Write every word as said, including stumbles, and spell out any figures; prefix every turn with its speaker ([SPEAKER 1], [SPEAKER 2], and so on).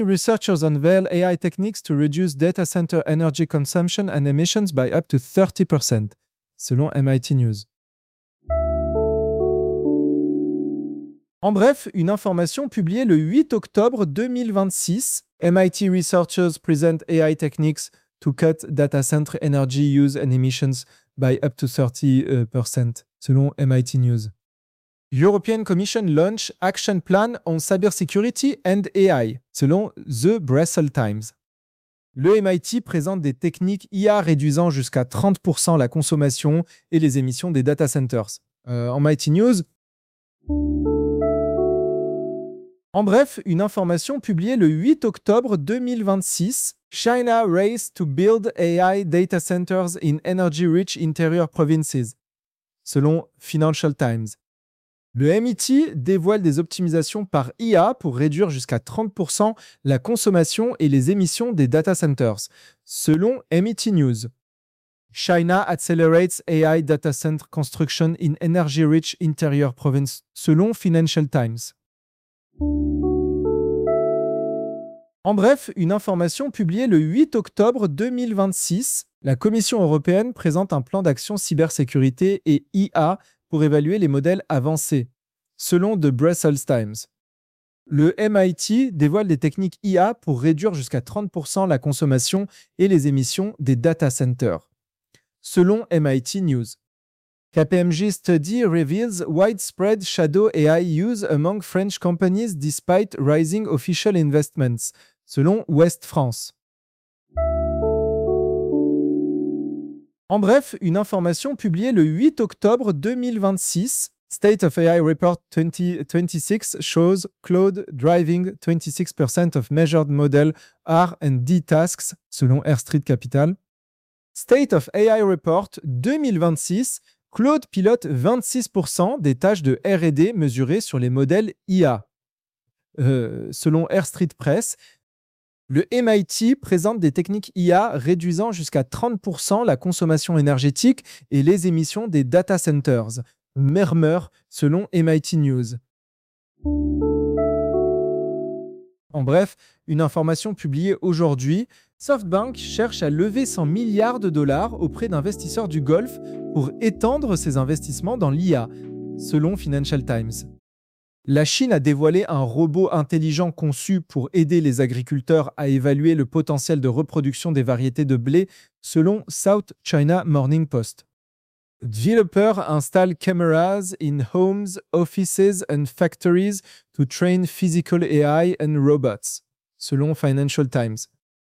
[SPEAKER 1] Researchers unveil A I techniques to reduce data center energy consumption and emissions by up to thirty percent, selon M I T News. En bref, une information publiée le huit octobre deux mille vingt-six, M I T researchers present A I techniques to cut data center energy use and emissions by up to thirty percent, selon M I T News. European Commission launch action plan on cybersecurity and A I, selon The Brussels Times. Le M I T présente des techniques I A réduisant jusqu'à trente pour cent la consommation et les émissions des data centers. Euh, en M I T News. En bref, une information publiée le huit octobre deux mille vingt-six, China race to build A I data centers in energy-rich interior provinces, selon Financial Times. Le M I T dévoile des optimisations par I A pour réduire jusqu'à trente pour cent la consommation et les émissions des data centers, selon M I T News. China accelerates A I data center construction in energy-rich interior province, selon Financial Times. En bref, une information publiée le huit octobre deux mille vingt-six, la Commission européenne présente un plan d'action cybersécurité et I A pour évaluer les modèles avancés, selon The Brussels Times. Le M I T dévoile des techniques I A pour réduire jusqu'à trente pour cent la consommation et les émissions des data centers, selon M I T News. K P M G study reveals widespread shadow A I use among French companies despite rising official investments, selon Ouest France. En bref, une information publiée le huit octobre deux mille vingt-six, State of A I Report twenty twenty-six shows Claude driving twenty-six percent of measured model R and D tasks, selon Air Street Capital. State of A I Report deux mille vingt-six, Claude pilote vingt-six pour cent des tâches de R et D mesurées sur les modèles I A. Euh, selon Air Street Press, le M I T présente des techniques I A réduisant jusqu'à trente pour cent la consommation énergétique et les émissions des data centers. Murmure, selon M I T News. En bref, une information publiée aujourd'hui, SoftBank cherche à lever cent milliards de dollars auprès d'investisseurs du Golfe pour étendre ses investissements dans l'I A, selon Financial Times. La Chine a dévoilé un robot intelligent conçu pour aider les agriculteurs à évaluer le potentiel de reproduction des variétés de blé, selon South China Morning Post. Developers install cameras in homes, offices and factories to train physical A I and robots, selon Financial Times.